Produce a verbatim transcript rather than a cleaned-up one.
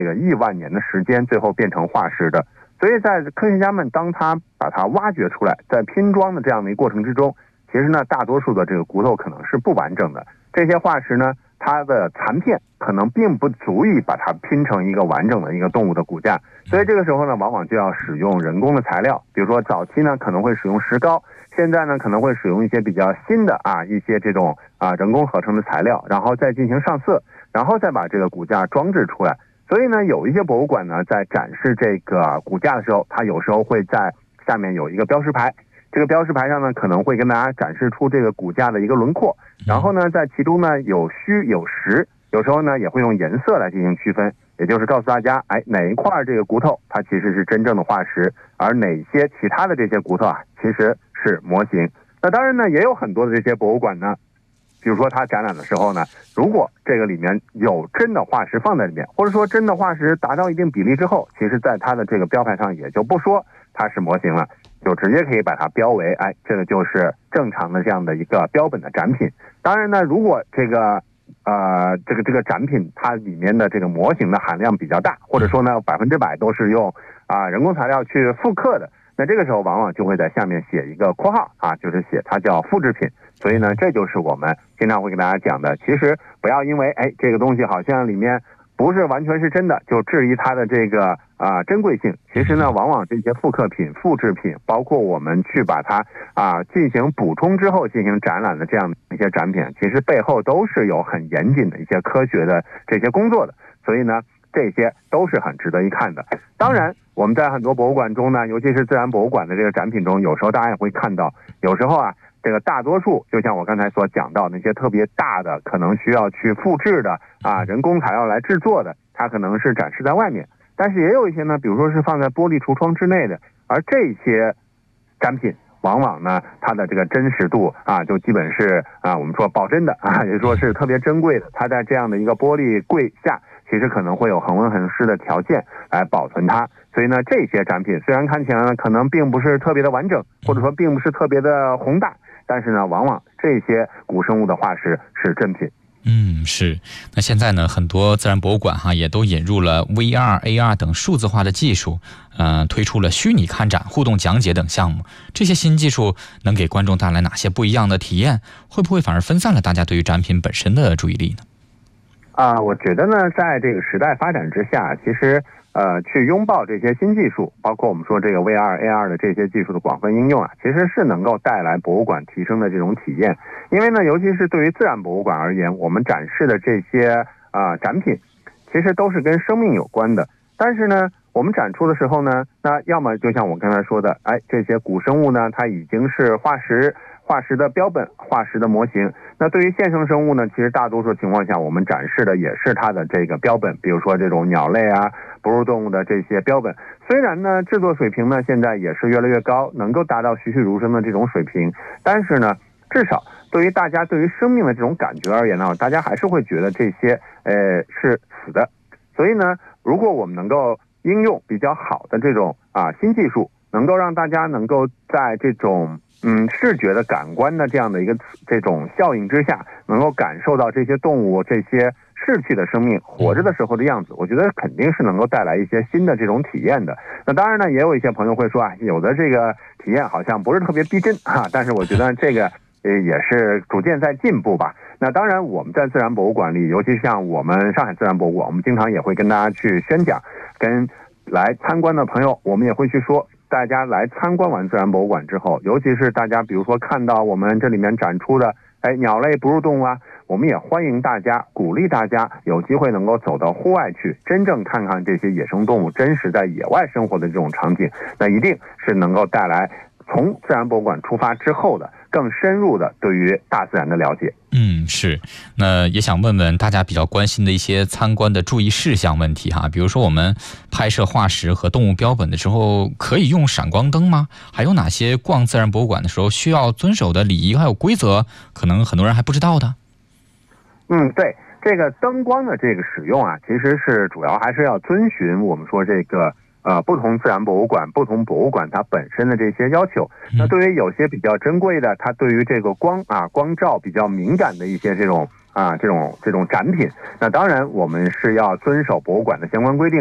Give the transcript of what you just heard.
这个亿万年的时间，最后变成化石的。所以在科学家们当他把它挖掘出来，在拼装的这样的一个过程之中，其实呢，大多数的这个骨头可能是不完整的。这些化石呢，它的残片可能并不足以把它拼成一个完整的一个动物的骨架。所以这个时候呢，往往就要使用人工的材料，比如说早期呢可能会使用石膏，现在呢可能会使用一些比较新的啊一些这种啊人工合成的材料，然后再进行上色，然后再把这个骨架装置出来。所以呢，有一些博物馆呢，在展示这个骨架的时候，它有时候会在下面有一个标识牌，这个标识牌上呢，可能会跟大家展示出这个骨架的一个轮廓，然后呢，在其中呢有虚有实，有时候呢也会用颜色来进行区分，也就是告诉大家，哎，哪一块这个骨头它其实是真正的化石，而哪些其他的这些骨头啊，其实是模型。那当然呢，也有很多的这些博物馆呢，比如说它展览的时候呢，如果这个里面有真的化石放在里面，或者说真的化石达到一定比例之后，其实在它的这个标牌上也就不说它是模型了，就直接可以把它标为，哎，这个就是正常的这样的一个标本的展品。当然呢，如果这个呃这个这个展品它里面的这个模型的含量比较大，或者说呢百分之百都是用啊、呃、人工材料去复刻的，那这个时候往往就会在下面写一个括号啊，就是写它叫复制品。所以呢，这就是我们经常会跟大家讲的，其实不要因为哎这个东西好像里面不是完全是真的，就质疑它的这个啊、呃、珍贵性。其实呢，往往这些复刻品、复制品，包括我们去把它啊、呃、进行补充之后进行展览的这样的一些展品，其实背后都是有很严谨的一些科学的这些工作的。所以呢，这些都是很值得一看的。当然，我们在很多博物馆中呢，尤其是自然博物馆的这个展品中，有时候大家也会看到，有时候啊。这个大多数就像我刚才所讲到那些特别大的可能需要去复制的啊人工材料来制作的，它可能是展示在外面，但是也有一些呢，比如说是放在玻璃橱窗之内的，而这些展品往往呢它的这个真实度啊就基本是啊我们说保真的啊，也说是特别珍贵的，它在这样的一个玻璃柜下其实可能会有恒温恒湿的条件来保存它。所以呢，这些展品虽然看起来呢可能并不是特别的完整，或者说并不是特别的宏大，但是呢，往往这些古生物的化石是真品。 嗯，是。那现在呢，很多自然博物馆哈也都引入了 V R、A R 等数字化的技术，呃，推出了虚拟看展、互动讲解等项目。这些新技术能给观众带来哪些不一样的体验？会不会反而分散了大家对于展品本身的注意力呢？ 啊、呃，我觉得呢，在这个时代发展之下，其实。呃，去拥抱这些新技术，包括我们说这个 V R、A R 的这些技术的广泛应用啊，其实是能够带来博物馆提升的这种体验。因为呢，尤其是对于自然博物馆而言，我们展示的这些啊、呃、展品，其实都是跟生命有关的。但是呢，我们展出的时候呢，那要么就像我刚才说的，哎，这些古生物呢，它已经是化石。化石的标本、化石的模型。那对于现生生物呢，其实大多数情况下我们展示的也是它的这个标本，比如说这种鸟类啊、哺乳动物的这些标本。虽然呢制作水平呢现在也是越来越高，能够达到栩栩如生的这种水平，但是呢至少对于大家对于生命的这种感觉而言呢，大家还是会觉得这些呃是死的。所以呢，如果我们能够应用比较好的这种啊新技术，能够让大家能够在这种嗯视觉的感官的这样的一个这种效应之下，能够感受到这些动物这些逝去的生命活着的时候的样子，我觉得肯定是能够带来一些新的这种体验的。那当然呢，也有一些朋友会说啊，有的这个体验好像不是特别逼真啊，但是我觉得这个呃也是逐渐在进步吧。那当然我们在自然博物馆里，尤其像我们上海自然博物馆，我们经常也会跟大家去宣讲，跟来参观的朋友我们也会去说，大家来参观完自然博物馆之后，尤其是大家比如说看到我们这里面展出的哎鸟类哺乳动物啊，我们也欢迎大家，鼓励大家有机会能够走到户外去，真正看看这些野生动物真实在野外生活的这种场景，那一定是能够带来从自然博物馆出发之后的更深入的对于大自然的了解。 嗯，是。那也想问问大家比较关心的一些参观的注意事项问题哈，比如说我们拍摄化石和动物标本的时候可以用闪光灯吗？还有哪些逛自然博物馆的时候需要遵守的礼仪还有规则，可能很多人还不知道的。 嗯，对，这个灯光的这个使用啊，其实是主要还是要遵循我们说这个呃不同自然博物馆、不同博物馆它本身的这些要求。那对于有些比较珍贵的，它对于这个光啊光照比较敏感的一些这种啊这种这种展品，那当然我们是要遵守博物馆的相关规定。